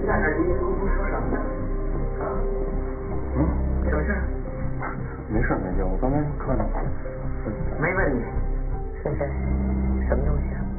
在这儿，你跟我说什么呢？啊？什么事？ 没事没事，我刚才看到。 没问你。 是什么东西啊？